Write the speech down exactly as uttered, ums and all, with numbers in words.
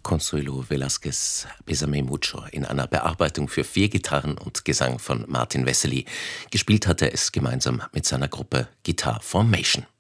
Consuelo Velázquez Bésame mucho in einer Bearbeitung für vier Gitarren und Gesang von Martin Wessely. Gespielt hat er es gemeinsam mit seiner Gruppe Guitar Formation.